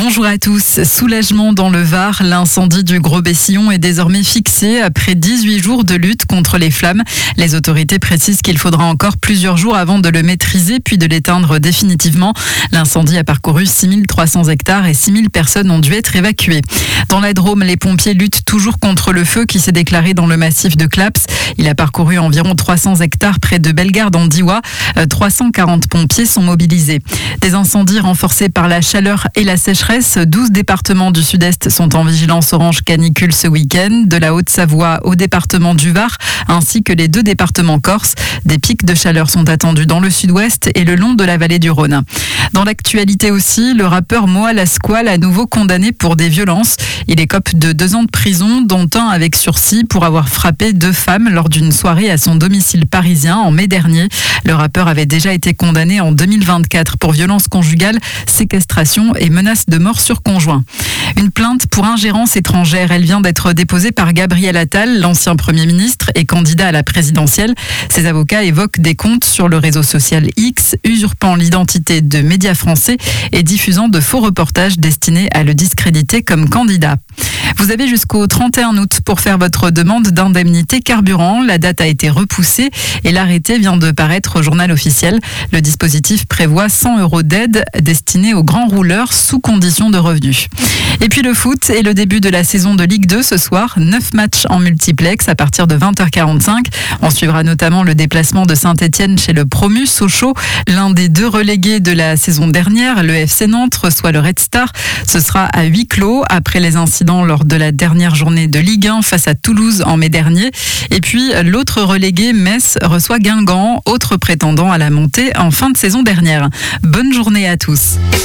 Bonjour à tous. Soulagement dans le Var. L'incendie du Gros Bessillon est désormais fixé après 18 jours de lutte contre les flammes. Les autorités précisent qu'il faudra encore plusieurs jours avant de le maîtriser puis de l'éteindre définitivement. L'incendie a parcouru 6300 hectares et 6000 personnes ont dû être évacuées. Dans la Drôme, les pompiers luttent toujours contre le feu qui s'est déclaré dans le massif de Claps. Il a parcouru environ 300 hectares près de Bellegarde en Diois. 340 pompiers sont mobilisés. Des incendies renforcés par la chaleur et la sécheresse. 12 départements du Sud-Est sont en vigilance orange canicule ce week-end, de la Haute-Savoie au département du Var, ainsi que les 2 départements corses. Des pics de chaleur sont attendus dans le Sud-Ouest et le long de la vallée du Rhône. Dans l'actualité aussi, le rappeur Moa Lasquale à nouveau condamné pour des violences. Il écope de 2 ans de prison, dont un avec sursis pour avoir frappé 2 femmes lors d'une soirée à son domicile parisien en mai dernier. Le rappeur avait déjà été condamné en 2024 pour violence conjugale, séquestration et menace de mort sur conjoint. Une plainte pour ingérence étrangère, elle vient d'être déposée par Gabriel Attal, l'ancien Premier ministre et candidat à la présidentielle. Ses avocats évoquent des comptes sur le réseau social X, usurpant l'identité de médias français et diffusant de faux reportages destinés à le discréditer comme candidat. Vous avez jusqu'au 31 août pour faire votre demande d'indemnité carburant. La date a été repoussée et l'arrêté vient de paraître au journal officiel. Le dispositif prévoit 100 € d'aide destinée aux grands rouleurs sous condition de revenus. Et puis le foot et le début de la saison de Ligue 2 ce soir. 9 matchs en multiplex à partir de 20h45. On suivra notamment le déplacement de Saint-Etienne chez le promu Sochaux. L'un des 2 relégués de la saison dernière, le FC Nantes, reçoit le Red Star. Ce sera à huis clos après les incidents lors de la dernière journée de Ligue 1 face à Toulouse en mai dernier. Et puis l'autre relégué, Metz, reçoit Guingamp, autre prétendant à la montée en fin de saison dernière. Bonne journée à tous.